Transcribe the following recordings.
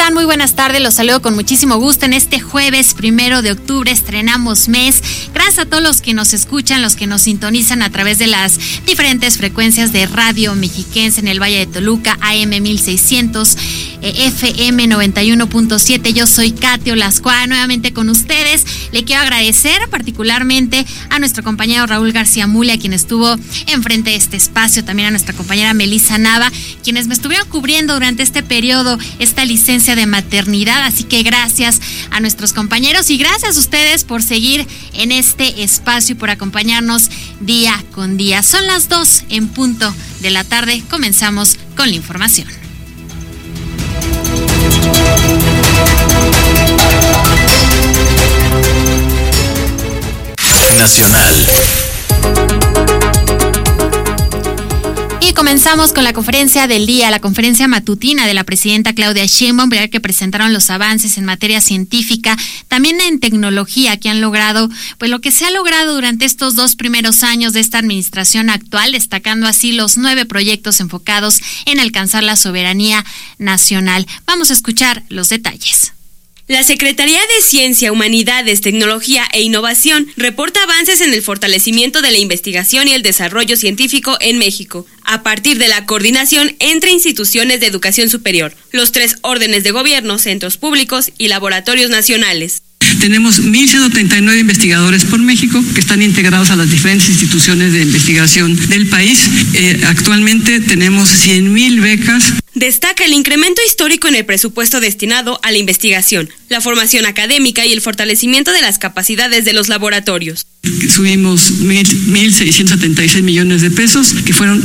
están? Muy buenas tardes, los saludo con muchísimo gusto en este jueves 1 de octubre, estrenamos mes. Gracias a todos los que nos escuchan, los que nos sintonizan a través de las diferentes frecuencias de Radio Mexiquense en el Valle de Toluca, AM 1600, FM 91.7. Yo soy Katy Olascoaga, nuevamente con ustedes. Le quiero agradecer particularmente a nuestro compañero Raúl García Mulia, quien estuvo enfrente de este espacio, también a nuestra compañera Melissa Nava, quienes me estuvieron cubriendo durante este periodo, esta licencia de maternidad, así que gracias a nuestros compañeros y gracias a ustedes por seguir en este espacio y por acompañarnos día con día. Son las 2 en punto de la tarde, comenzamos con la información. Nacional. Y comenzamos con la conferencia del día, la conferencia matutina de la presidenta Claudia Sheinbaum, que presentaron los avances en materia científica, también en tecnología que han logrado, pues lo que se ha logrado durante estos 2 primeros años de esta administración actual, destacando así los 9 proyectos enfocados en alcanzar la soberanía nacional. Vamos a escuchar los detalles. La Secretaría de Ciencia, Humanidades, Tecnología e Innovación reporta avances en el fortalecimiento de la investigación y el desarrollo científico en México, a partir de la coordinación entre instituciones de educación superior, los 3 órdenes de gobierno, centros públicos y laboratorios nacionales. Tenemos 1,139 investigadores por México que están integrados a las diferentes instituciones de investigación del país. Actualmente tenemos 100,000 becas. Destaca el incremento histórico en el presupuesto destinado a la investigación, la formación académica y el fortalecimiento de las capacidades de los laboratorios. Subimos 1,676 millones de pesos, que fueron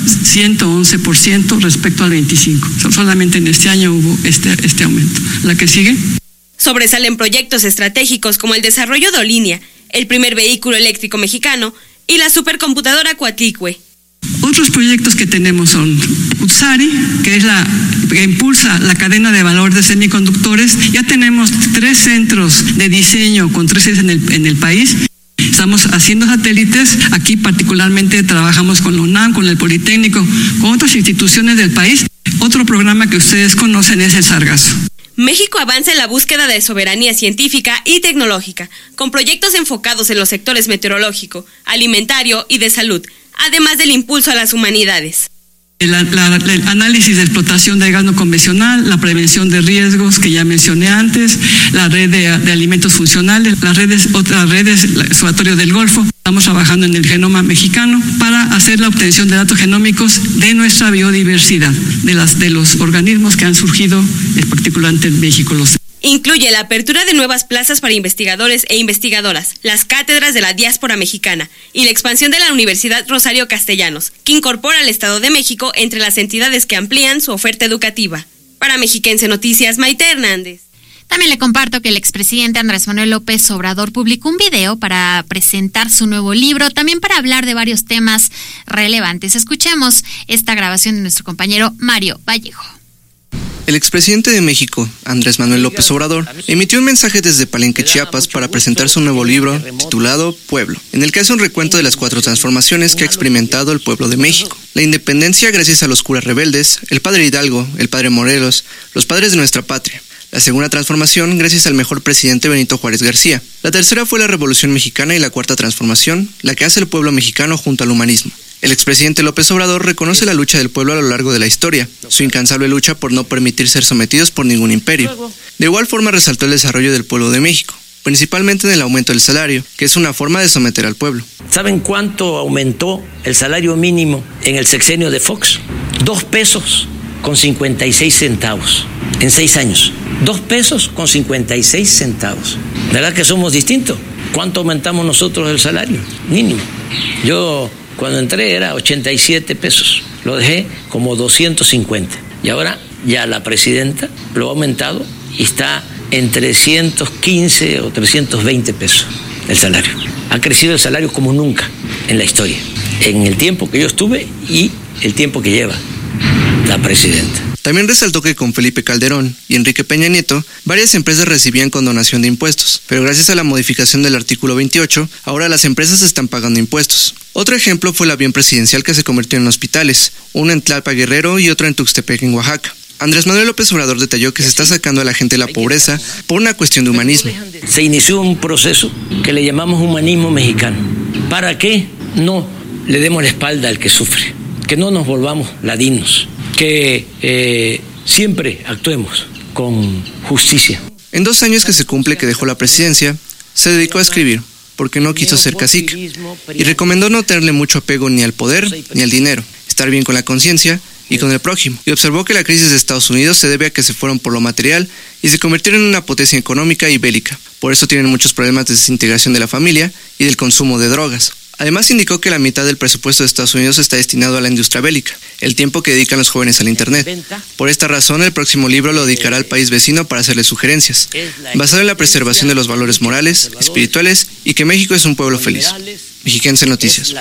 111% respecto al 25. Solamente en este año hubo este aumento. ¿La que sigue? Sobresalen proyectos estratégicos como el desarrollo de Olinia, el primer vehículo eléctrico mexicano y la supercomputadora Coatlicue. Otros proyectos que tenemos son UTSARI, que es que impulsa la cadena de valor de semiconductores. Ya tenemos 3 centros de diseño con 3 sedes en el país. Estamos haciendo satélites. Aquí particularmente trabajamos con la UNAM, con el Politécnico, con otras instituciones del país. Otro programa que ustedes conocen es el Sargazo. México avanza en la búsqueda de soberanía científica y tecnológica, con proyectos enfocados en los sectores meteorológico, alimentario y de salud, además del impulso a las humanidades. El análisis de explotación de gas no convencional, la prevención de riesgos que ya mencioné antes, la red de alimentos funcionales, otras redes, el Observatorio del Golfo. Estamos trabajando en el genoma mexicano para hacer la obtención de datos genómicos de nuestra biodiversidad, de los organismos que han surgido, particularmente en México. Incluye la apertura de nuevas plazas para investigadores e investigadoras, las cátedras de la diáspora mexicana y la expansión de la Universidad Rosario Castellanos, que incorpora al Estado de México entre las entidades que amplían su oferta educativa. Para Mexiquense Noticias, Maite Hernández. También le comparto que el expresidente Andrés Manuel López Obrador publicó un video para presentar su nuevo libro, también para hablar de varios temas relevantes. Escuchemos esta grabación de nuestro compañero Mario Vallejo. El expresidente de México, Andrés Manuel López Obrador, emitió un mensaje desde Palenque, Chiapas, para presentar su nuevo libro, titulado Pueblo, en el que hace un recuento de las 4 transformaciones que ha experimentado el pueblo de México. La independencia gracias a los curas rebeldes, el padre Hidalgo, el padre Morelos, los padres de nuestra patria. La segunda transformación gracias al mejor presidente Benito Juárez García. La tercera fue la Revolución Mexicana y la cuarta transformación, la que hace el pueblo mexicano junto al humanismo. El expresidente López Obrador reconoce la lucha del pueblo a lo largo de la historia, su incansable lucha por no permitir ser sometidos por ningún imperio. De igual forma resaltó el desarrollo del pueblo de México, principalmente en el aumento del salario, que es una forma de someter al pueblo. ¿Saben cuánto aumentó el salario mínimo en el sexenio de Fox? 2 pesos con 56 centavos en 6 años. 2 pesos con 56 centavos. ¿Verdad que somos distintos? ¿Cuánto aumentamos nosotros el salario mínimo? Yo cuando entré era 87 pesos. Lo dejé como 250. Y ahora ya la presidenta lo ha aumentado y está en 315 o 320 pesos el salario. Ha crecido el salario como nunca en la historia, en el tiempo que yo estuve y el tiempo que lleva la presidenta. También resaltó que con Felipe Calderón y Enrique Peña Nieto, varias empresas recibían condonación de impuestos, pero gracias a la modificación del artículo 28, ahora las empresas están pagando impuestos. Otro ejemplo fue el avión presidencial que se convirtió en hospitales, uno en Tlalpa, Guerrero y otro en Tuxtepec, en Oaxaca. Andrés Manuel López Obrador detalló que se está sacando a la gente de la pobreza por una cuestión de humanismo. Se inició un proceso que le llamamos humanismo mexicano. ¿Para qué no le demos la espalda al que sufre? Que no nos volvamos ladinos, que siempre actuemos con justicia. En 2 años que se cumple que dejó la presidencia, se dedicó a escribir, porque no quiso ser cacique, y recomendó no tenerle mucho apego ni al poder ni al dinero, estar bien con la conciencia y con el prójimo, y observó que la crisis de Estados Unidos se debe a que se fueron por lo material y se convirtieron en una potencia económica y bélica. Por eso tienen muchos problemas de desintegración de la familia y del consumo de drogas. Además indicó que la mitad del presupuesto de Estados Unidos está destinado a la industria bélica, el tiempo que dedican los jóvenes al Internet. Por esta razón, el próximo libro lo dedicará al país vecino para hacerle sugerencias, basado en la preservación de los valores morales, espirituales y que México es un pueblo feliz. Mexiquense Noticias.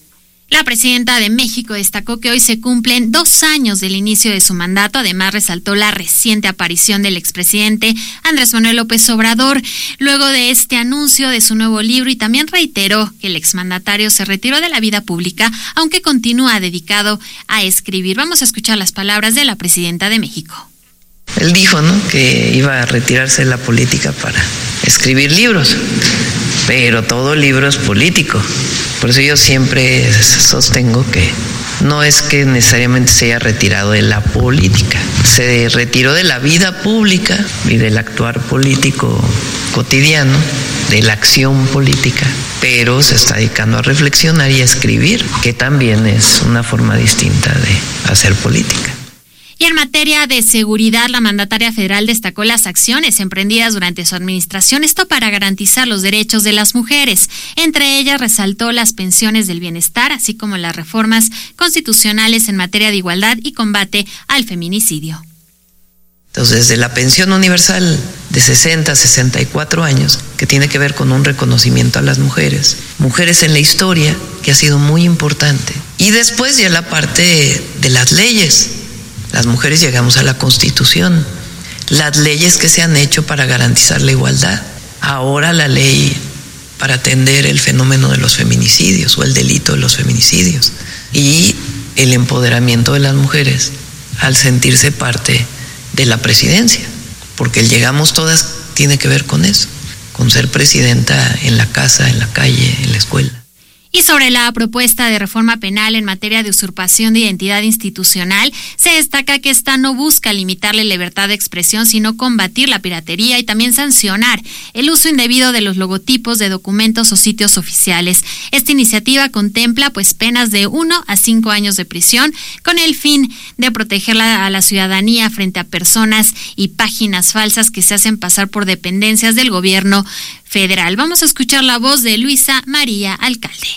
La presidenta de México destacó que hoy se cumplen 2 años del inicio de su mandato. Además, resaltó la reciente aparición del expresidente Andrés Manuel López Obrador luego de este anuncio de su nuevo libro, y también reiteró que el exmandatario se retiró de la vida pública, aunque continúa dedicado a escribir. Vamos a escuchar las palabras de la presidenta de México. Él dijo, ¿no?, que iba a retirarse de la política para escribir libros, pero todo libro es político. Por eso yo siempre sostengo que no es que necesariamente se haya retirado de la política, se retiró de la vida pública y del actuar político cotidiano, de la acción política, pero se está dedicando a reflexionar y a escribir, que también es una forma distinta de hacer política. Y en materia de seguridad, la mandataria federal destacó las acciones emprendidas durante su administración, esto para garantizar los derechos de las mujeres. Entre ellas resaltó las pensiones del bienestar, así como las reformas constitucionales en materia de igualdad y combate al feminicidio. Entonces, desde la pensión universal de 60 a 64 años, que tiene que ver con un reconocimiento a las mujeres en la historia, que ha sido muy importante. Y después ya la parte de las leyes. Las mujeres llegamos a la Constitución, las leyes que se han hecho para garantizar la igualdad. Ahora la ley para atender el fenómeno de los feminicidios o el delito de los feminicidios. Y el empoderamiento de las mujeres al sentirse parte de la presidencia, porque el llegamos todas tiene que ver con eso, con ser presidenta en la casa, en la calle, en la escuela. Y sobre la propuesta de reforma penal en materia de usurpación de identidad institucional, se destaca que esta no busca limitar la libertad de expresión, sino combatir la piratería y también sancionar el uso indebido de los logotipos de documentos o sitios oficiales. Esta iniciativa contempla penas de 1 a 5 años de prisión, con el fin de proteger a la ciudadanía frente a personas y páginas falsas que se hacen pasar por dependencias del gobierno federal. Vamos a escuchar la voz de Luisa María Alcalde.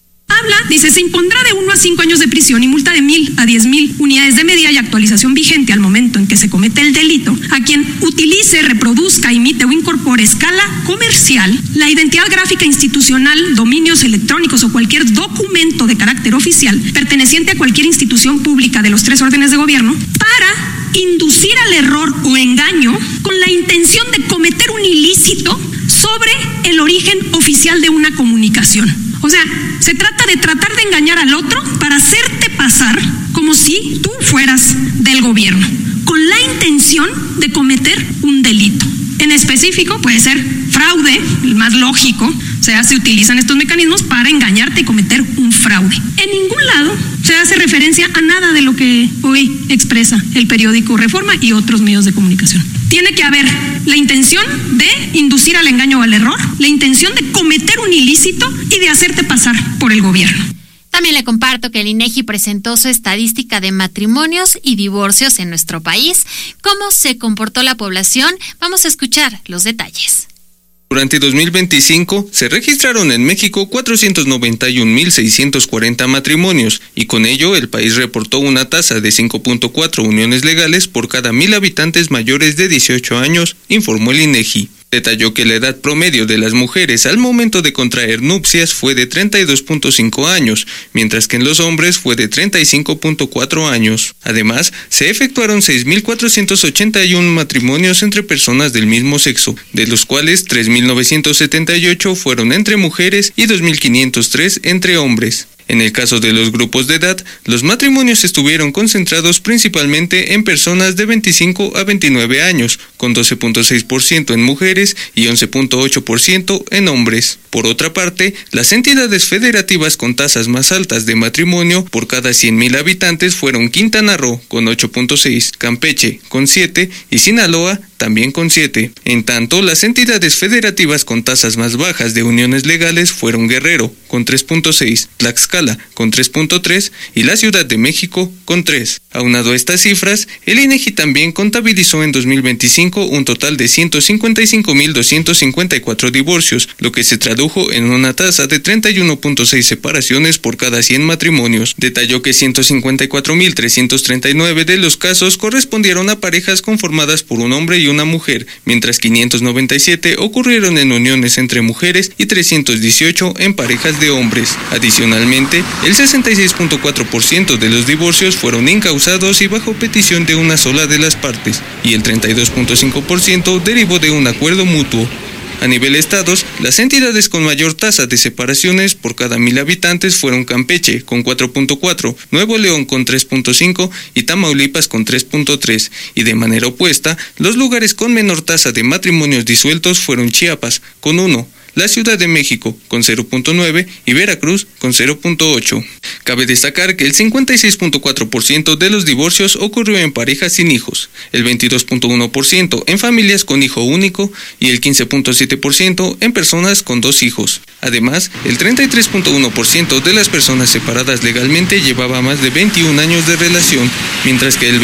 Dice, se impondrá de 1 a 5 años de prisión y multa de 1,000 a 10,000 unidades de medida y actualización vigente al momento en que se comete el delito a quien utilice, reproduzca, imite o incorpore a escala comercial la identidad gráfica institucional, dominios electrónicos o cualquier documento de carácter oficial perteneciente a cualquier institución pública de los 3 órdenes de gobierno para inducir al error o engaño con la intención de cometer un ilícito sobre el origen oficial de una comunicación. O sea, se trata de tratar de engañar al otro para hacerte pasar como si tú fueras del gobierno, con la intención de cometer un delito. En específico puede ser fraude, el más lógico, o sea, se utilizan estos mecanismos para engañarte y cometer un fraude. En ningún lado se hace referencia a nada de lo que hoy expresa el periódico Reforma y otros medios de comunicación. Tiene que haber la intención de inducir al engaño o al error, la intención de cometer un ilícito y de hacerte pasar por el gobierno. También le comparto que el INEGI presentó su estadística de matrimonios y divorcios en nuestro país. ¿Cómo se comportó la población? Vamos a escuchar los detalles. Durante 2025 se registraron en México 491.640 matrimonios y con ello el país reportó una tasa de 5.4 uniones legales por cada 1,000 habitantes mayores de 18 años, informó el INEGI. Detalló que la edad promedio de las mujeres al momento de contraer nupcias fue de 32.5 años, mientras que en los hombres fue de 35.4 años. Además, se efectuaron 6.481 matrimonios entre personas del mismo sexo, de los cuales 3.978 fueron entre mujeres y 2.503 entre hombres. En el caso de los grupos de edad, los matrimonios estuvieron concentrados principalmente en personas de 25 a 29 años, con 12.6% en mujeres y 11.8% en hombres. Por otra parte, las entidades federativas con tasas más altas de matrimonio por cada 100,000 habitantes fueron Quintana Roo con 8.6, Campeche con 7 y Sinaloa también con 7. En tanto, las entidades federativas con tasas más bajas de uniones legales fueron Guerrero con 3.6, Tlaxcala con 3.3 y la Ciudad de México con 3. Aunado a estas cifras, el INEGI también contabilizó en 2025 un total de 155.254 divorcios, lo que se tradujo en una tasa de 31.6 separaciones por cada 100 matrimonios. Detalló que 154.339 de los casos correspondieron a parejas conformadas por un hombre y una mujer, mientras 597 ocurrieron en uniones entre mujeres y 318 en parejas de hombres. Adicionalmente, el 66.4% de los divorcios fueron incausados y bajo petición de una sola de las partes, y el 32.5% derivó de un acuerdo mutuo. A nivel estados, las entidades con mayor tasa de separaciones por cada 1,000 habitantes fueron Campeche con 4.4, Nuevo León con 3.5 y Tamaulipas con 3.3, y de manera opuesta, los lugares con menor tasa de matrimonios disueltos fueron Chiapas con 1, la Ciudad de México con 0.9 y Veracruz con 0.8. Cabe destacar que el 56.4% de los divorcios ocurrió en parejas sin hijos, el 22.1% en familias con hijo único y el 15.7% en personas con 2 hijos. Además, el 33.1% de las personas separadas legalmente llevaba más de 21 años de relación, mientras que el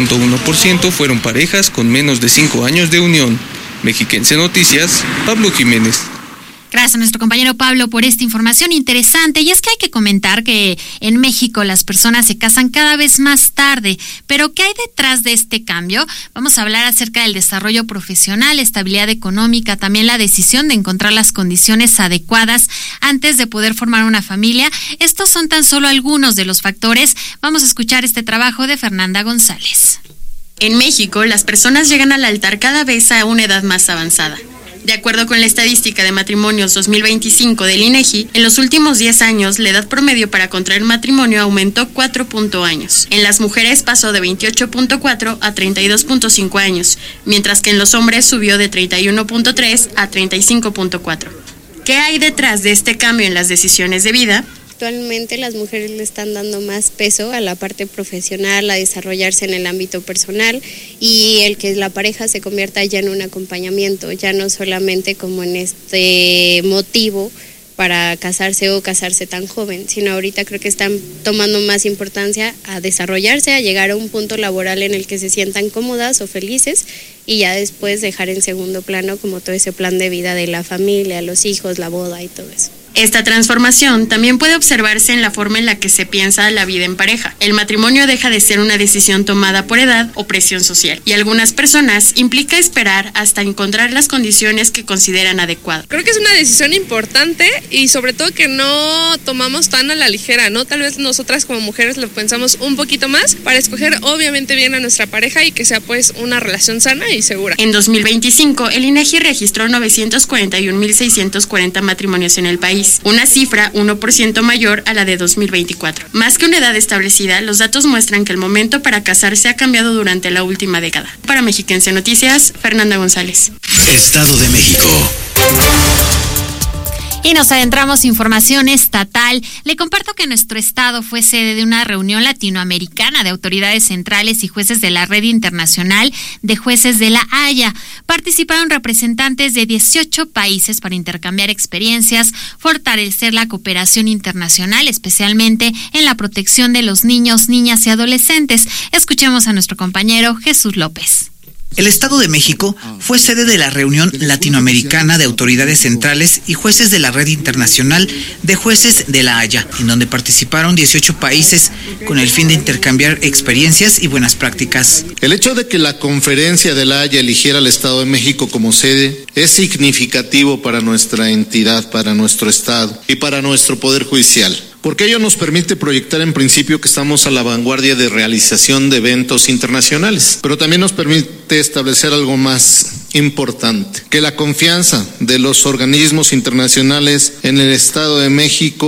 20.1% fueron parejas con menos de 5 años de unión. Mexiquense Noticias, Pablo Jiménez. Gracias a nuestro compañero Pablo por esta información interesante. Y es que hay que comentar que en México las personas se casan cada vez más tarde. Pero ¿qué hay detrás de este cambio? Vamos a hablar acerca del desarrollo profesional, estabilidad económica, también la decisión de encontrar las condiciones adecuadas antes de poder formar una familia. Estos son tan solo algunos de los factores. Vamos a escuchar este trabajo de Fernanda González. En México, las personas llegan al altar cada vez a una edad más avanzada. De acuerdo con la estadística de matrimonios 2025 del INEGI, en los últimos 10 años, la edad promedio para contraer matrimonio aumentó 4 años. En las mujeres pasó de 28.4 a 32.5 años, mientras que en los hombres subió de 31.3 a 35.4. ¿Qué hay detrás de este cambio en las decisiones de vida? Actualmente las mujeres le están dando más peso a la parte profesional, a desarrollarse en el ámbito personal y el que la pareja se convierta ya en un acompañamiento, ya no solamente como en este motivo para casarse o casarse tan joven, sino ahorita creo que están tomando más importancia a desarrollarse, a llegar a un punto laboral en el que se sientan cómodas o felices y ya después dejar en segundo plano como todo ese plan de vida de la familia, los hijos, la boda y todo eso. Esta transformación también puede observarse en la forma en la que se piensa la vida en pareja. El matrimonio deja de ser una decisión tomada por edad o presión social, y algunas personas implica esperar hasta encontrar las condiciones que consideran adecuadas. Creo que es una decisión importante y sobre todo que no tomamos tan a la ligera, ¿no? Tal vez nosotras como mujeres lo pensamos un poquito más para escoger obviamente bien a nuestra pareja y que sea pues una relación sana y segura. En 2025, el INEGI registró 941.640 matrimonios en el país, una cifra 1% mayor a la de 2024. Más que una edad establecida, los datos muestran que el momento para casarse ha cambiado durante la última década. Para Mexiquense Noticias, Fernanda González. Estado de México. Y nos adentramos en información estatal. Le comparto que nuestro estado fue sede de una reunión latinoamericana de autoridades centrales y jueces de la Red Internacional de Jueces de la Haya. Participaron representantes de 18 países para intercambiar experiencias, fortalecer la cooperación internacional, especialmente en la protección de los niños, niñas y adolescentes. Escuchemos a nuestro compañero Jesús López. El Estado de México fue sede de la reunión latinoamericana de autoridades centrales y jueces de la Red Internacional de Jueces de la Haya, en donde participaron 18 países con el fin de intercambiar experiencias y buenas prácticas. El hecho de que la Conferencia de la Haya eligiera al Estado de México como sede es significativo para nuestra entidad, para nuestro Estado y para nuestro Poder Judicial, porque ello nos permite proyectar en principio que estamos a la vanguardia de realización de eventos internacionales, pero también nos permite establecer algo más importante, que la confianza de los organismos internacionales en el Estado de México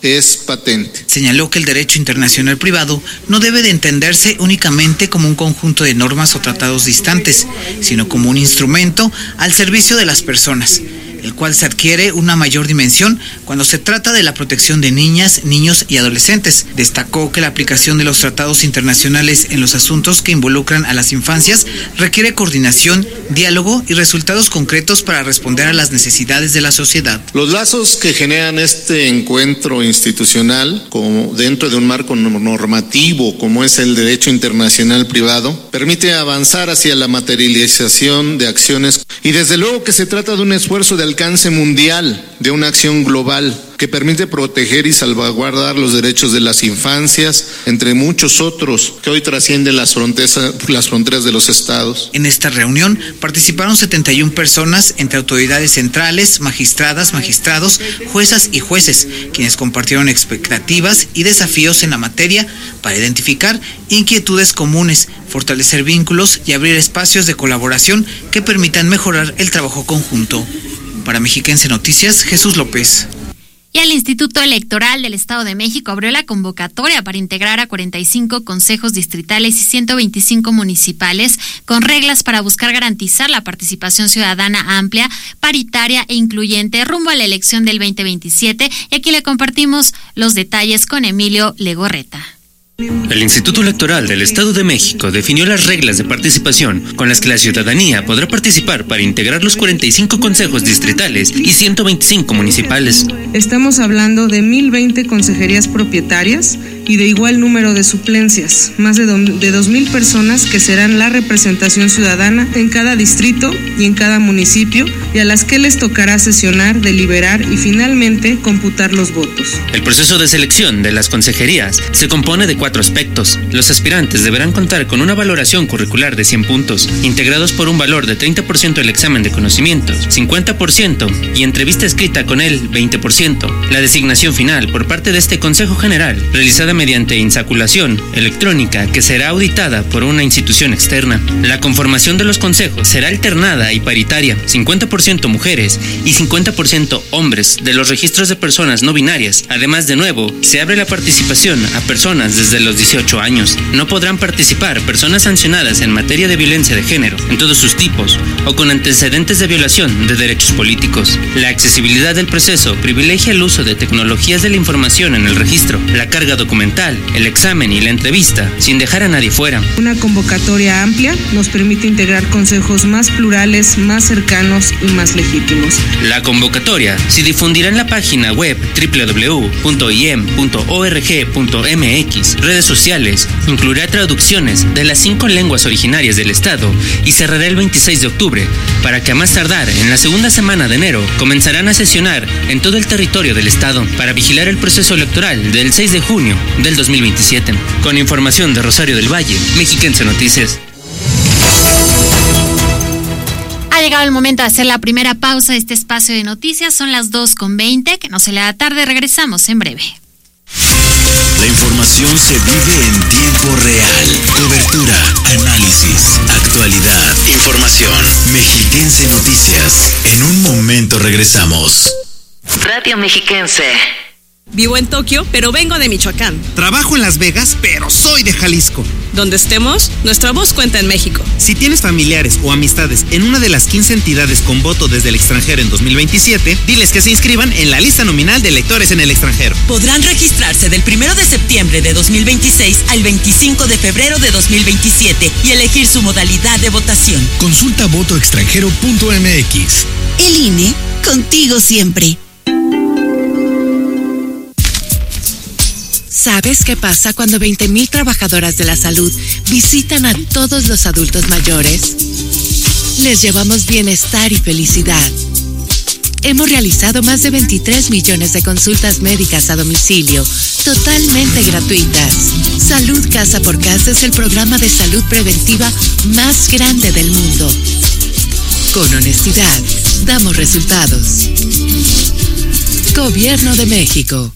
es patente. Señaló que el derecho internacional privado no debe de entenderse únicamente como un conjunto de normas o tratados distantes, sino como un instrumento al servicio de las personas, el cual se adquiere una mayor dimensión cuando se trata de la protección de niñas, niños y adolescentes. Destacó que la aplicación de los tratados internacionales en los asuntos que involucran a las infancias requiere coordinación, diálogo y resultados concretos para responder a las necesidades de la sociedad. Los lazos que generan este encuentro institucional, como dentro de un marco normativo como es el derecho internacional privado, permite avanzar hacia la materialización de acciones y desde luego que se trata de un esfuerzo de alcance mundial, de una acción global que permite proteger y salvaguardar los derechos de las infancias, entre muchos otros que hoy trascienden las fronteras de los estados. En esta reunión participaron 71 personas entre autoridades centrales, magistradas, magistrados, juezas y jueces, quienes compartieron expectativas y desafíos en la materia para identificar inquietudes comunes, fortalecer vínculos y abrir espacios de colaboración que permitan mejorar el trabajo conjunto. Para Mexiquense Noticias, Jesús López. Y el Instituto Electoral del Estado de México abrió la convocatoria para integrar a 45 consejos distritales y 125 municipales con reglas para buscar garantizar la participación ciudadana amplia, paritaria e incluyente rumbo a la elección del 2027. Y aquí le compartimos los detalles con Emilio Legorreta. El Instituto Electoral del Estado de México definió las reglas de participación con las que la ciudadanía podrá participar para integrar los 45 consejos distritales y 125 municipales. Estamos hablando de 1,020 consejerías propietarias y de igual número de suplencias, más de 2,000 personas que serán la representación ciudadana en cada distrito y en cada municipio y a las que les tocará sesionar, deliberar y finalmente computar los votos. El proceso de selección de las consejerías se compone de 4 aspectos. Los aspirantes deberán contar con una valoración curricular de 100 puntos, integrados por un valor de 30% el examen de conocimientos, 50% y entrevista escrita con él 20%. La designación final por parte de este Consejo General, realizada mediante insaculación electrónica que será auditada por una institución externa. La conformación de los consejos será alternada y paritaria, 50% mujeres y 50% hombres de los registros de personas no binarias. Además, de nuevo, se abre la participación a personas desde los 18 años. No podrán participar personas sancionadas en materia de violencia de género, en todos sus tipos, o con antecedentes de violación de derechos políticos. La accesibilidad del proceso privilegia el uso de tecnologías de la información en el registro, la carga documental, el examen y la entrevista, sin dejar a nadie fuera. Una convocatoria amplia nos permite integrar consejos más plurales, más cercanos y más legítimos. La convocatoria se difundirá en la página web www.iem.org.mx, redes sociales, incluirá traducciones de las 5 lenguas originarias del estado y cerrará el 26 de octubre, para que a más tardar en la segunda semana de enero comenzarán a sesionar en todo el territorio del estado para vigilar el proceso electoral del 6 de junio del 2027. Con información de Rosario del Valle, Mexiquense Noticias. Ha llegado el momento de hacer la primera pausa de este espacio de noticias. Son las 2:20, que no se le da tarde. Regresamos en breve. La información se vive en tiempo real. Cobertura, análisis, actualidad, información. Mexiquense Noticias. En un momento regresamos. Radio Mexiquense. Vivo en Tokio, pero vengo de Michoacán. Trabajo en Las Vegas, pero soy de Jalisco. Donde estemos, nuestra voz cuenta en México. Si tienes familiares o amistades en una de las 15 entidades con voto desde el extranjero en 2027, diles que se inscriban en la lista nominal de electores en el extranjero. Podrán registrarse del 1 de septiembre de 2026 al 25 de febrero de 2027 y elegir su modalidad de votación. Consulta votoextranjero.mx. El INE, contigo siempre. ¿Sabes qué pasa cuando 20,000 trabajadoras de la salud visitan a todos los adultos mayores? Les llevamos bienestar y felicidad. Hemos realizado más de 23 millones de consultas médicas a domicilio, totalmente gratuitas. Salud Casa por Casa es el programa de salud preventiva más grande del mundo. Con honestidad, damos resultados. Gobierno de México.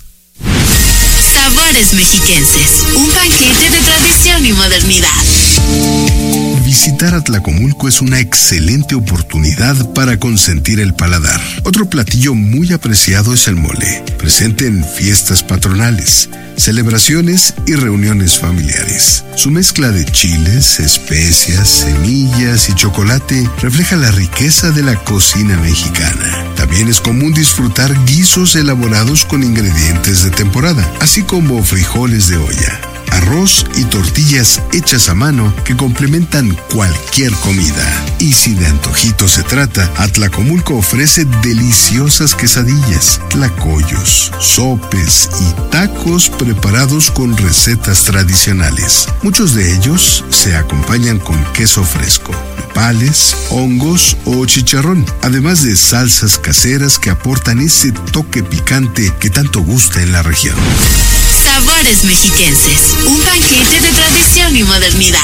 Sabores mexiquenses, un banquete de tradición y modernidad. visitar Atlacomulco es una excelente oportunidad para consentir el paladar. Otro platillo muy apreciado es el mole, presente en fiestas patronales, celebraciones y reuniones familiares. Su mezcla de chiles, especias, semillas y chocolate refleja la riqueza de la cocina mexicana. También es común disfrutar guisos elaborados con ingredientes de temporada, así como frijoles de olla, arroz y tortillas hechas a mano que complementan cualquier comida. Y si de antojito se trata, Atlacomulco ofrece deliciosas quesadillas, tlacoyos, sopes y tacos preparados con recetas tradicionales. Muchos de ellos se acompañan con queso fresco, nopales, hongos o chicharrón, además de salsas caseras que aportan ese toque picante que tanto gusta en la región. Sabores mexiquenses, un banquete de tradición y modernidad.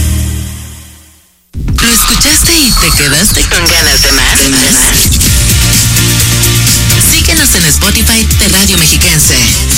¿Lo escuchaste y te quedaste con ganas de más? Síguenos en Spotify de Radio Mexiquense.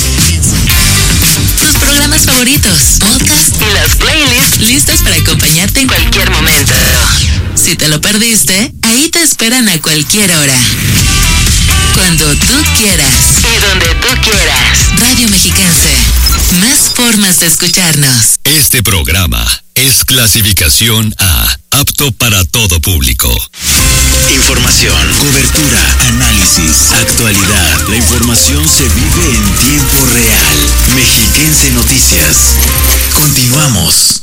Tus programas favoritos, podcast y las playlists listas para acompañarte en cualquier momento. Si te lo perdiste, ahí te esperan a cualquier hora. Cuando tú quieras y donde tú quieras. Radio Mexiquense. Más formas de escucharnos. Este programa es clasificación A, apto para todo público. Información, cobertura, análisis, actualidad. La información se vive en tiempo real. Mexiquense Noticias. Continuamos.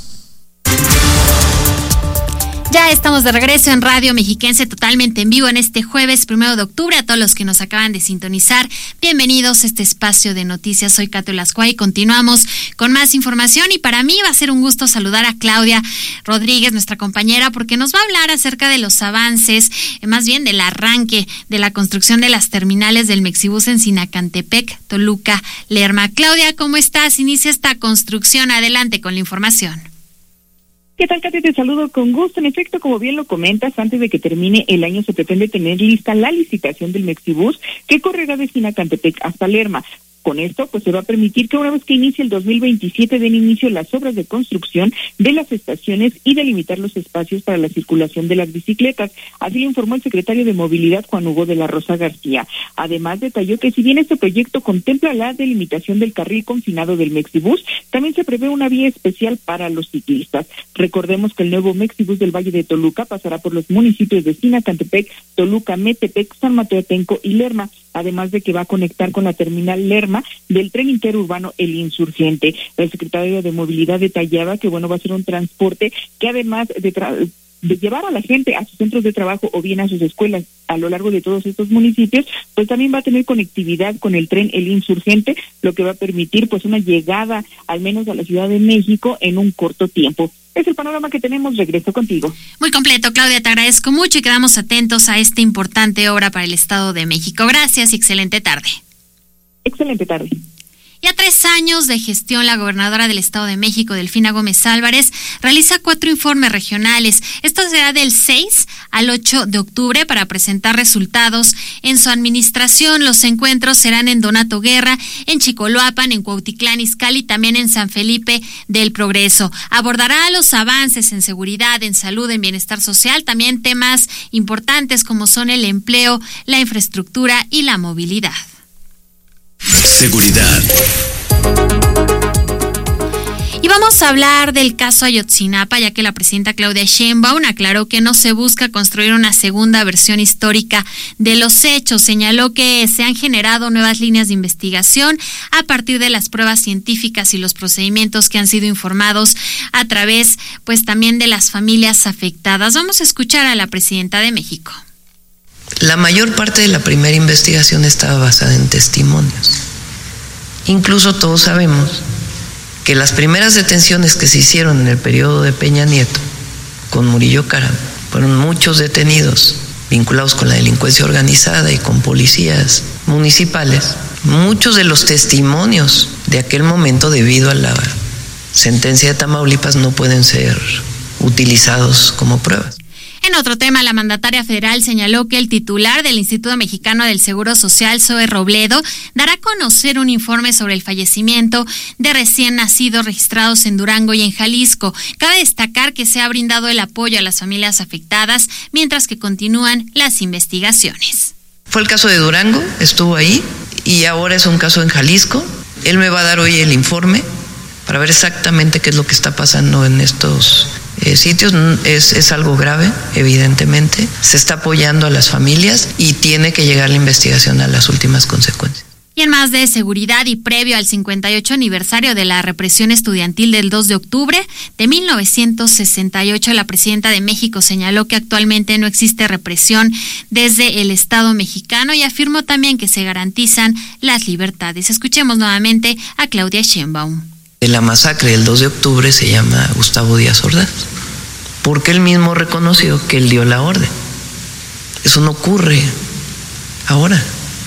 Ya estamos de regreso en Radio Mexiquense, totalmente en vivo en este jueves 1 de octubre. A todos los que nos acaban de sintonizar, bienvenidos a este espacio de noticias. Soy Cato Lascua y continuamos con más información. Y para mí va a ser un gusto saludar a Claudia Rodríguez, nuestra compañera, porque nos va a hablar acerca de los avances, más bien del arranque de la construcción de las terminales del Mexibus en Sinacantepec, Toluca, Lerma. Claudia, ¿cómo estás? Inicia esta construcción. Adelante con la información. ¿Qué tal, Katy? Te saludo con gusto. En efecto, como bien lo comentas, antes de que termine el año se pretende tener lista la licitación del Mexibus que correrá de Sinacantepec hasta Lerma. Con esto, pues se va a permitir que una vez que inicie el 2027 den inicio las obras de construcción de las estaciones y delimitar los espacios para la circulación de las bicicletas. Así lo informó el secretario de Movilidad, Juan Hugo de la Rosa García. Además, detalló que si bien este proyecto contempla la delimitación del carril confinado del Mexibus, también se prevé una vía especial para los ciclistas. Recordemos que el nuevo Mexibus del Valle de Toluca pasará por los municipios de Sinacantepec, Toluca, Metepec, San Mateo Atenco y Lerma, además de que va a conectar con la terminal Lerma del tren interurbano El Insurgente. El secretario de Movilidad detallaba que va a ser un transporte que además de llevar a la gente a sus centros de trabajo o bien a sus escuelas a lo largo de todos estos municipios, pues también va a tener conectividad con el tren El Insurgente, lo que va a permitir pues una llegada al menos a la Ciudad de México en un corto tiempo. Es el panorama que tenemos. Regreso contigo. Muy completo, Claudia, te agradezco mucho y quedamos atentos a esta importante obra para el Estado de México. Gracias y excelente tarde. Excelente tarde. Y a 3 años de gestión, la gobernadora del Estado de México, Delfina Gómez Álvarez, realiza 4 informes regionales. Esto será del 6 al 8 de octubre para presentar resultados en su administración. Los encuentros serán en Donato Guerra, en Chicoloapan, en Cuautitlán Izcalli y también en San Felipe del Progreso. Abordará los avances en seguridad, en salud, en bienestar social, también temas importantes como son el empleo, la infraestructura y la movilidad. Seguridad. Y vamos a hablar del caso Ayotzinapa, ya que la presidenta Claudia Sheinbaum aclaró que no se busca construir una segunda versión histórica de los hechos. Señaló que se han generado nuevas líneas de investigación a partir de las pruebas científicas y los procedimientos que han sido informados a través, pues también de las familias afectadas. Vamos a escuchar a la presidenta de México. La mayor parte de la primera investigación estaba basada en testimonios. Incluso todos sabemos que las primeras detenciones que se hicieron en el periodo de Peña Nieto con Murillo Karam fueron muchos detenidos vinculados con la delincuencia organizada y con policías municipales. Muchos de los testimonios de aquel momento, debido a la sentencia de Tamaulipas, no pueden ser utilizados como pruebas. En otro tema, la mandataria federal señaló que el titular del Instituto Mexicano del Seguro Social, Zoe Robledo, dará a conocer un informe sobre el fallecimiento de recién nacidos registrados en Durango y en Jalisco. Cabe destacar que se ha brindado el apoyo a las familias afectadas mientras que continúan las investigaciones. Fue el caso de Durango, estuvo ahí, y ahora es un caso en Jalisco. Él me va a dar hoy el informe para ver exactamente qué es lo que está pasando en estos sitios. Es algo grave, evidentemente. Se está apoyando a las familias y tiene que llegar la investigación a las últimas consecuencias. Y en más de seguridad y previo al 58 aniversario de la represión estudiantil del 2 de octubre de 1968, la presidenta de México señaló que actualmente no existe represión desde el Estado mexicano y afirmó también que se garantizan las libertades. Escuchemos nuevamente a Claudia Sheinbaum. De la masacre del 2 de octubre se llama Gustavo Díaz Ordaz, porque él mismo reconoció que él dio la orden. Eso no ocurre ahora.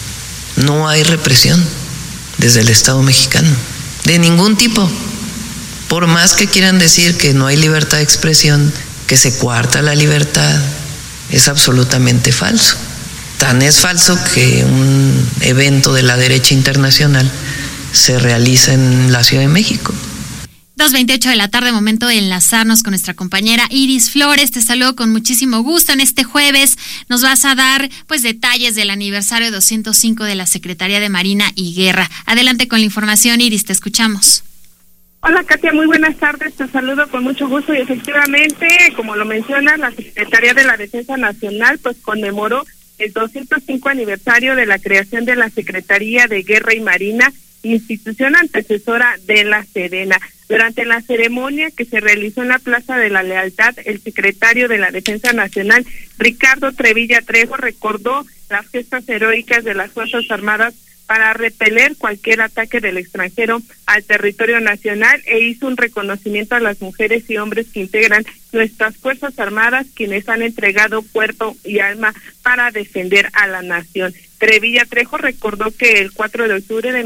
No hay represión desde el Estado mexicano, de ningún tipo. Por más que quieran decir que no hay libertad de expresión, que se coarta la libertad, es absolutamente falso. Tan es falso que un evento de la derecha internacional se realiza en la Ciudad de México. 2:28 de la tarde, momento de enlazarnos con nuestra compañera Iris Flores. Te saludo con muchísimo gusto. En este jueves nos vas a dar detalles del aniversario 205 de la Secretaría de Marina y Guerra. Adelante con la información, Iris, te escuchamos. Hola, Katia, muy buenas tardes, te saludo con mucho gusto y efectivamente, como lo mencionas, la Secretaría de la Defensa Nacional conmemoró el 205 aniversario de la creación de la Secretaría de Guerra y Marina, institución antecesora de la Sedena. Durante la ceremonia que se realizó en la Plaza de la Lealtad, el secretario de la Defensa Nacional, Ricardo Trevilla Trejo, recordó las gestas heroicas de las Fuerzas Armadas para repeler cualquier ataque del extranjero al territorio nacional e hizo un reconocimiento a las mujeres y hombres que integran nuestras Fuerzas Armadas, quienes han entregado cuerpo y alma para defender a la nación. Trevilla Trejo recordó que el 4 de octubre de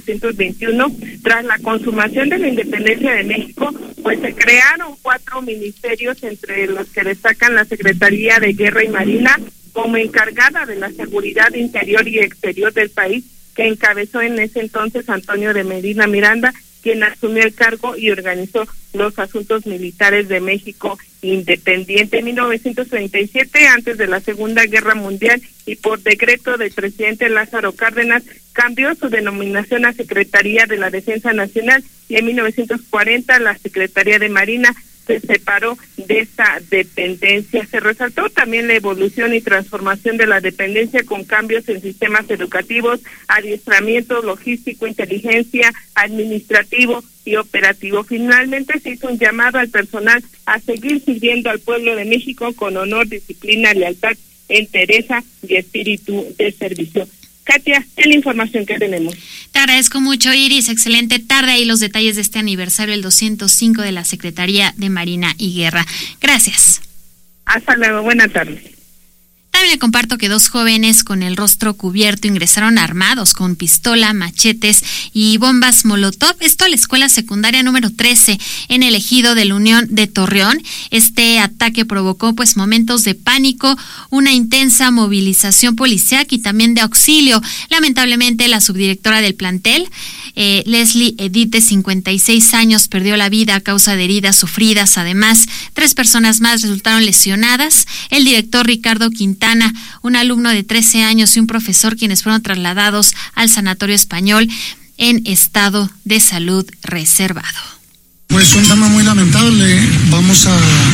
1821, tras la consumación de la independencia de México, se crearon 4 ministerios, entre los que destacan la Secretaría de Guerra y Marina, como encargada de la seguridad interior y exterior del país, que encabezó en ese entonces Antonio de Medina Miranda, quien asumió el cargo y organizó los asuntos militares de México independiente. En 1937, antes de la Segunda Guerra Mundial, y por decreto del presidente Lázaro Cárdenas, cambió su denominación a Secretaría de la Defensa Nacional, y en 1940 la Secretaría de Marina se separó de esa dependencia. Se resaltó también la evolución y transformación de la dependencia con cambios en sistemas educativos, adiestramiento, logístico, inteligencia, administrativo y operativo. Finalmente se hizo un llamado al personal a seguir sirviendo al pueblo de México con honor, disciplina, lealtad, entereza y espíritu de servicio. Katia, es la información que tenemos. Te agradezco mucho, Iris. Excelente tarde. Ahí los detalles de este aniversario, el 205 de la Secretaría de Marina y Guerra. Gracias. Hasta luego. Buenas tardes. También le comparto que 2 jóvenes con el rostro cubierto ingresaron armados con pistola, machetes y bombas Molotov, esto a la escuela secundaria número 13 en el ejido de la Unión de Torreón. Este ataque provocó momentos de pánico, una intensa movilización policial y también de auxilio. Lamentablemente, la subdirectora del plantel, Leslie Edith, de 56 años, perdió la vida a causa de heridas sufridas. Además, 3 personas más resultaron lesionadas. El director Ricardo Quintana, un alumno de 13 años y un profesor, quienes fueron trasladados al Sanatorio Español en estado de salud reservado. Pues un tema muy lamentable. Vamos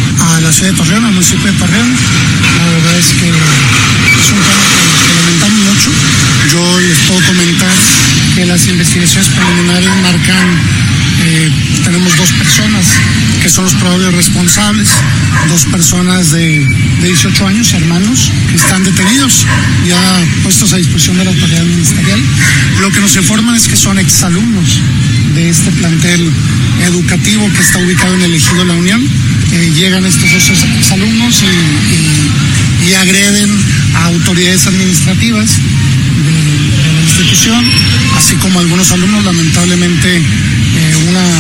a la ciudad de Torreón, al municipio de Torreón. La verdad es que es un tema que lamentamos mucho. Yo les puedo comentar que las investigaciones preliminares marcan, tenemos 2 personas que son los probables responsables, 2 personas de 18 años, hermanos, que están detenidos, ya puestos a disposición de la autoridad ministerial. Lo que nos informan es que son exalumnos de este plantel educativo que está ubicado en el ejido La Unión. Llegan estos 2 exalumnos y agreden a autoridades administrativas de la institución, así como algunos alumnos. Lamentablemente,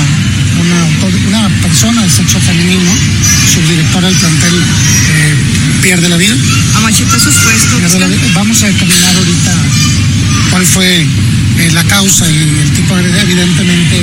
una persona de sexo femenino, subdirectora del plantel, pierde la vida. A machetazos fue esto. Vamos a determinar ahorita cuál fue la causa y el tipo de agresión. Evidentemente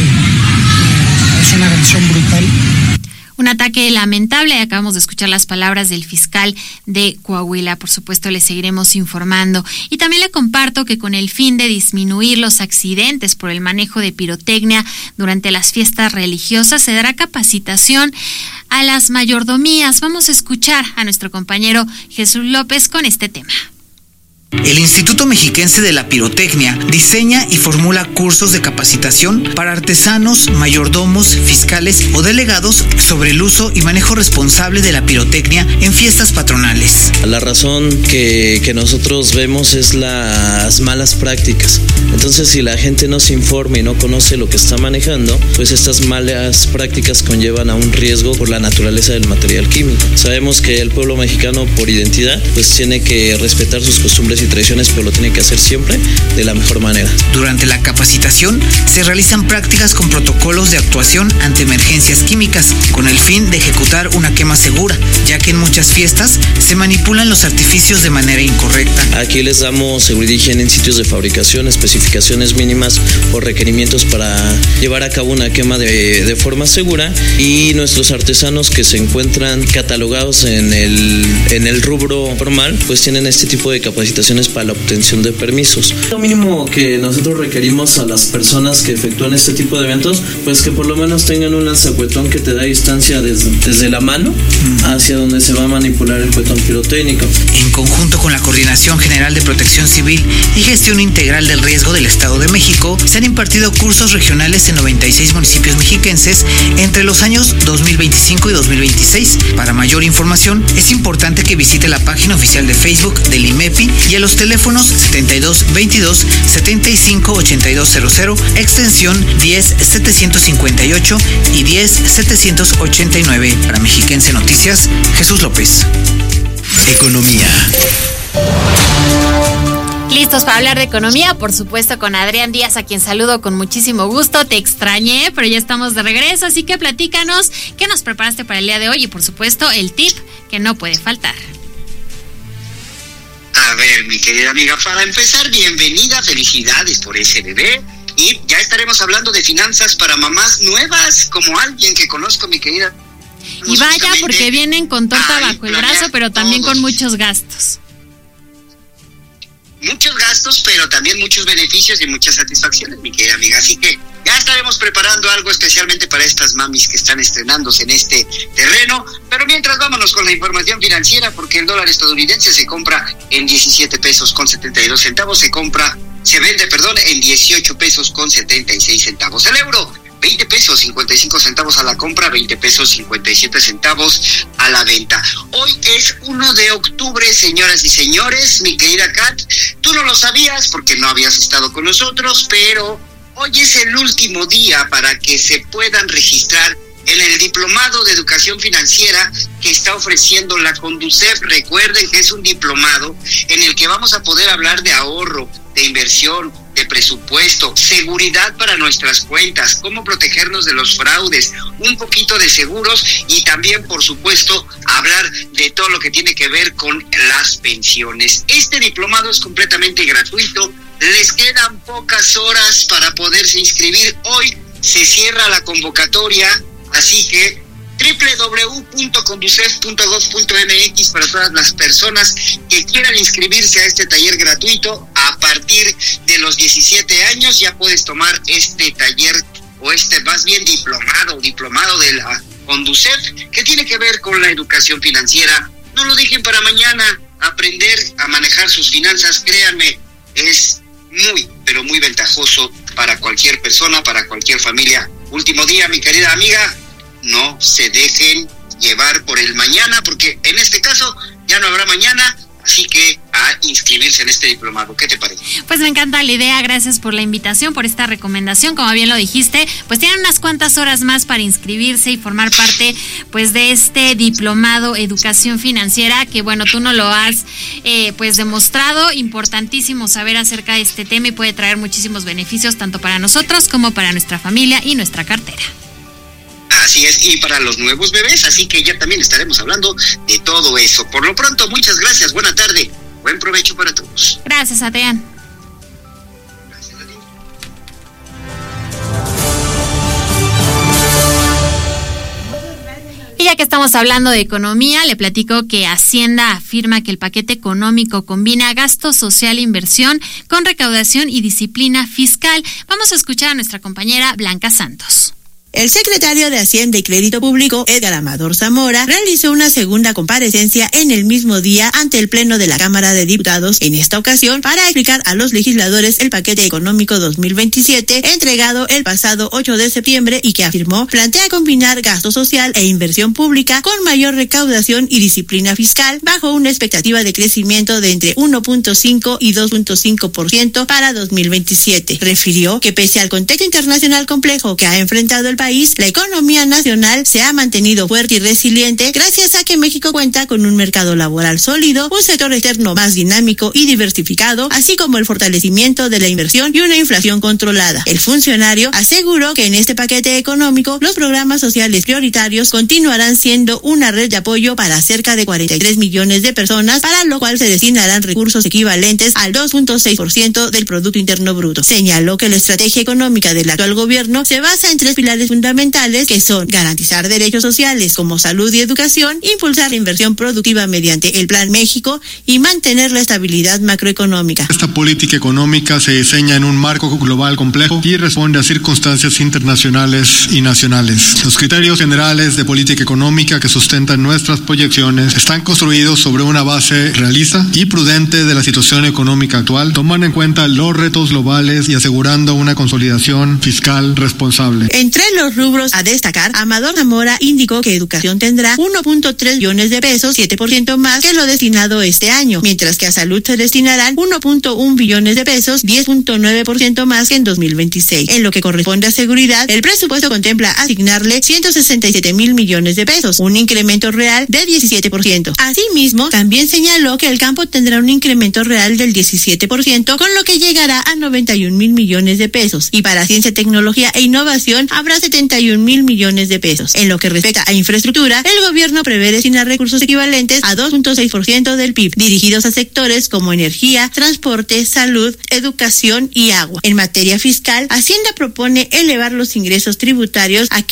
es una agresión brutal. Un ataque lamentable. Acabamos de escuchar las palabras del fiscal de Coahuila. Por supuesto, le seguiremos informando. Y también le comparto que con el fin de disminuir los accidentes por el manejo de pirotecnia durante las fiestas religiosas, se dará capacitación a las mayordomías. Vamos a escuchar a nuestro compañero Jesús López con este tema. El Instituto Mexiquense de la Pirotecnia diseña y formula cursos de capacitación para artesanos, mayordomos, fiscales o delegados sobre el uso y manejo responsable de la pirotecnia en fiestas patronales. La razón que nosotros vemos es las malas prácticas. Entonces, si la gente no se informa y no conoce lo que está manejando, pues estas malas prácticas conllevan a un riesgo por la naturaleza del material químico. Sabemos que el pueblo mexicano, por identidad, pues tiene que respetar sus costumbres y tradiciones, pero lo tiene que hacer siempre de la mejor manera. Durante la capacitación se realizan prácticas con protocolos de actuación ante emergencias químicas con el fin de ejecutar una quema segura, ya que en muchas fiestas se manipulan los artificios de manera incorrecta. Aquí les damos seguridad y higiene en sitios de fabricación, especificaciones mínimas o requerimientos para llevar a cabo una quema de forma segura, y nuestros artesanos que se encuentran catalogados en el rubro formal, pues tienen este tipo de capacitaciones para la obtención de permisos. Lo mínimo que nosotros requerimos a las personas que efectúan este tipo de eventos, pues que por lo menos tengan un lanzacuetón que te da distancia desde la mano hacia donde se va a manipular el cuetón pirotécnico. En conjunto con la Coordinación General de Protección Civil y Gestión Integral del Riesgo del Estado de México, se han impartido cursos regionales en 96 municipios mexiquenses entre los años 2025 y 2026. Para mayor información, es importante que visite la página oficial de Facebook del IMEPI y a los teléfonos 7222 758200, extensión 10758 y 10789. Para Mexiquense Noticias, Jesús López. Economía. Listos para hablar de economía, por supuesto, con Adrián Díaz, a quien saludo con muchísimo gusto. Te extrañé, pero ya estamos de regreso, así que platícanos qué nos preparaste para el día de hoy y, por supuesto, el tip que no puede faltar. A ver, mi querida amiga, para empezar, bienvenida, felicidades por ese bebé. Y ya estaremos hablando de finanzas para mamás nuevas, como alguien que conozco, mi querida. Y vaya, porque vienen con torta bajo el brazo, pero también con muchos gastos. Muchos gastos, pero también muchos beneficios y muchas satisfacciones, mi querida amiga. Así que ya estaremos preparando algo especialmente para estas mamis que están estrenándose en este terreno. Pero mientras, vámonos con la información financiera, porque el dólar estadounidense se compra en 17 pesos con 72 centavos, se vende en 18 pesos con 76 centavos. El euro, 20 pesos 55 centavos a la compra, 20 pesos 57 centavos a la venta. Hoy es 1 de octubre, señoras y señores. Mi querida Kat, tú no lo sabías porque no habías estado con nosotros, pero hoy es el último día para que se puedan registrar en el diplomado de educación financiera que está ofreciendo la Conducef. Recuerden que es un diplomado en el que vamos a poder hablar de ahorro, de inversión, de presupuesto, seguridad para nuestras cuentas, cómo protegernos de los fraudes, un poquito de seguros y también, por supuesto, hablar de todo lo que tiene que ver con las pensiones. Este diplomado es completamente gratuito. Les quedan pocas horas para poderse inscribir. Hoy se cierra la convocatoria, así que www.conducef.gov.mx para todas las personas que quieran inscribirse a este taller gratuito. A partir de los 17 años ya puedes tomar este taller, o más bien diplomado de la Conducef, que tiene que ver con la educación financiera. No lo dejen para mañana. Aprender a manejar sus finanzas, créanme, es muy, pero muy ventajoso para cualquier persona, para cualquier familia. Último día, mi querida amiga, no se dejen llevar por el mañana, porque en este caso ya no habrá mañana, así que a inscribirse en este diplomado. ¿Qué te parece? Pues me encanta la idea, gracias por la invitación, por esta recomendación. Como bien lo dijiste, pues tienen unas cuantas horas más para inscribirse y formar parte pues de este diplomado educación financiera, que bueno, tú no lo has pues demostrado. Importantísimo saber acerca de este tema y puede traer muchísimos beneficios tanto para nosotros como para nuestra familia y nuestra cartera. Así es, y para los nuevos bebés, así que ya también estaremos hablando de todo eso. Por lo pronto, muchas gracias, buena tarde, buen provecho para todos. Gracias, Adrián. Y ya que estamos hablando de economía, le platico que Hacienda afirma que el paquete económico combina gasto social e inversión con recaudación y disciplina fiscal. Vamos a escuchar a nuestra compañera Blanca Santos. El secretario de Hacienda y Crédito Público, Edgar Amador Zamora, realizó una segunda comparecencia en el mismo día ante el Pleno de la Cámara de Diputados, en esta ocasión para explicar a los legisladores el paquete económico 2027 entregado el pasado 8 de septiembre y que afirmó plantea combinar gasto social e inversión pública con mayor recaudación y disciplina fiscal bajo una expectativa de crecimiento de entre 1.5 y 2.5% para 2027. Refirió que pese al contexto internacional complejo que ha enfrentado el país, la economía nacional se ha mantenido fuerte y resiliente gracias a que México cuenta con un mercado laboral sólido, un sector externo más dinámico y diversificado, así como el fortalecimiento de la inversión y una inflación controlada. El funcionario aseguró que en este paquete económico los programas sociales prioritarios continuarán siendo una red de apoyo para cerca de 43 millones de personas, para lo cual se destinarán recursos equivalentes al 2.6% del Producto Interno Bruto. Señaló que la estrategia económica del actual gobierno se basa en tres pilares fundamentales, que son garantizar derechos sociales como salud y educación, impulsar la inversión productiva mediante el Plan México y mantener la estabilidad macroeconómica. Esta política económica se diseña en un marco global complejo y responde a circunstancias internacionales y nacionales. Los criterios generales de política económica que sustentan nuestras proyecciones están construidos sobre una base realista y prudente de la situación económica actual, tomando en cuenta los retos globales y asegurando una consolidación fiscal responsable. Entre los rubros a destacar, Amador Zamora indicó que educación tendrá 1.3 billones de pesos, 7% más que lo destinado este año, mientras que a salud se destinarán 1.1 billones de pesos, 10.9% más que en 2026. En lo que corresponde a seguridad, el presupuesto contempla asignarle 167 mil millones de pesos, un incremento real de 17%. Asimismo, también señaló que el campo tendrá un incremento real del 17%, con lo que llegará a 91 mil millones de pesos, y para ciencia, tecnología e innovación habrá 71 mil millones de pesos. En lo que respecta a infraestructura, el gobierno prevé destinar recursos equivalentes a 2.6% del PIB, dirigidos a sectores como energía, transporte, salud, educación y agua. En materia fiscal, Hacienda propone elevar los ingresos tributarios a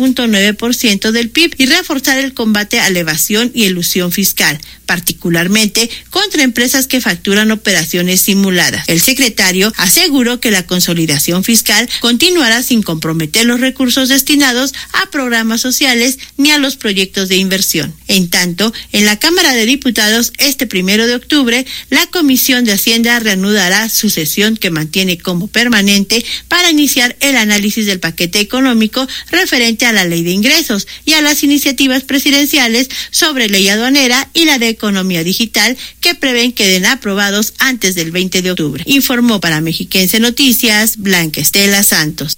15.9% del PIB y reforzar el combate a la evasión y elusión fiscal, particularmente contra empresas que facturan operaciones simuladas. El secretario aseguró que la consolidación fiscal continuará sin comprometer los recursos destinados a programas sociales ni a los proyectos de inversión. En tanto, en la Cámara de Diputados, este 1 de octubre, la Comisión de Hacienda reanudará su sesión, que mantiene como permanente, para iniciar el análisis del paquete económico referente a la Ley de Ingresos y a las iniciativas presidenciales sobre ley aduanera y la de economía digital, que prevén queden aprobados antes del 20 de octubre. Informó para Mexiquense Noticias, Blanca Estela Santos.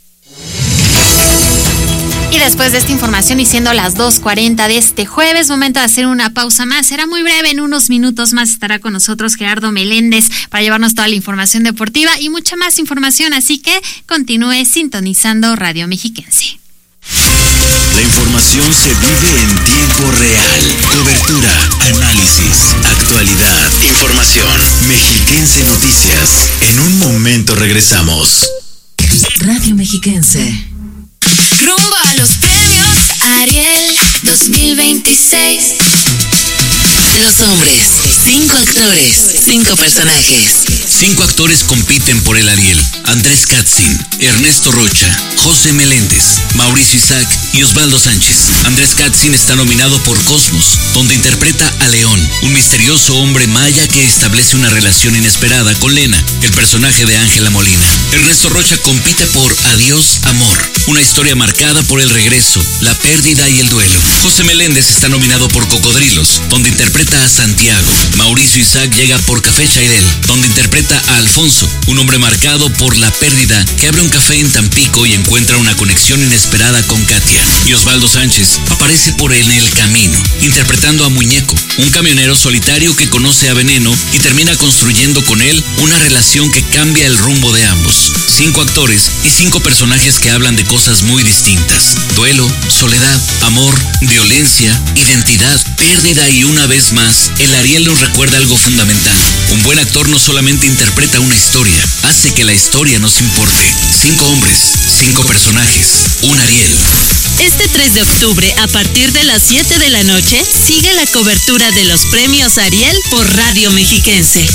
Y después de esta información, y siendo las 2:40 de este jueves, momento de hacer una pausa más. Será muy breve, en unos minutos más estará con nosotros Gerardo Meléndez para llevarnos toda la información deportiva y mucha más información, así que continúe sintonizando Radio Mexiquense. La información se vive en tiempo real. Cobertura, análisis, actualidad, información. Mexiquense Noticias. En un momento regresamos. Radio Mexiquense. Rumbo a los premios Ariel 2026. Los hombres, 5 actores, 5 personajes. 5 actores compiten por el Ariel: Andrés Katzin, Ernesto Rocha, José Meléndez, Mauricio Isaac y Osvaldo Sánchez. Andrés Katzin está nominado por Cosmos, donde interpreta a León, un misterioso hombre maya que establece una relación inesperada con Lena, el personaje de Ángela Molina. Ernesto Rocha compite por Adiós, Amor, una historia marcada por el regreso, la pérdida y el duelo. José Meléndez está nominado por Cocodrilos, donde interpreta a Santiago. Mauricio Isaac llega por Café Chairel, donde interpreta interpreta a Alfonso, un hombre marcado por la pérdida que abre un café en Tampico y encuentra una conexión inesperada con Katia. Y Osvaldo Sánchez aparece por En el Camino, interpretando a Muñeco, un camionero solitario que conoce a Veneno y termina construyendo con él una relación que cambia el rumbo de ambos. 5 actores y 5 personajes que hablan de cosas muy distintas: duelo, soledad, amor, violencia, identidad, pérdida y una vez más, el Ariel nos recuerda algo fundamental. Un buen actor no solamente interpreta una historia, hace que la historia nos importe. 5 hombres, 5 personajes, un Ariel. Este 3 de octubre, a partir de las 7 de la noche, sigue la cobertura de los premios Ariel por Radio Mexiquense.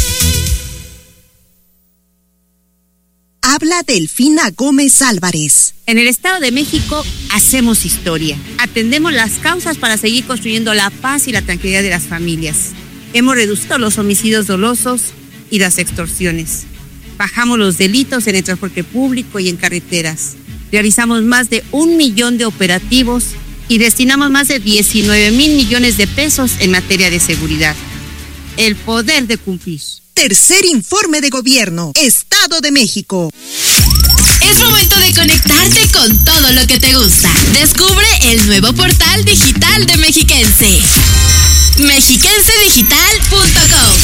Habla Delfina Gómez Álvarez. En el Estado de México hacemos historia. Atendemos las causas para seguir construyendo la paz y la tranquilidad de las familias. Hemos reducido los homicidios dolosos y las extorsiones. Bajamos los delitos en el transporte público y en carreteras. Realizamos más de 1 millón de operativos y destinamos más de 19,000 millones de pesos en materia de seguridad. El poder de cumplir. Tercer informe de gobierno, Estado de México. Es momento de conectarte con todo lo que te gusta. Descubre el nuevo portal digital de Mexiquense. mexiquensedigital.com.